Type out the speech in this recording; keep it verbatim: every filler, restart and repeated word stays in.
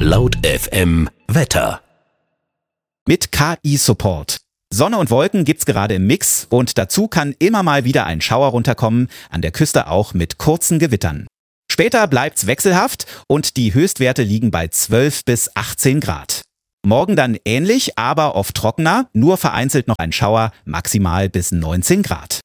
Laut F M Wetter. Mit K I-Support. Sonne und Wolken gibt's gerade im Mix und dazu kann immer mal wieder ein Schauer runterkommen, an der Küste auch mit kurzen Gewittern. Später bleibt's wechselhaft und die Höchstwerte liegen bei zwölf bis achtzehn Grad. Morgen dann ähnlich, aber oft trockener, nur vereinzelt noch ein Schauer, maximal bis neunzehn Grad.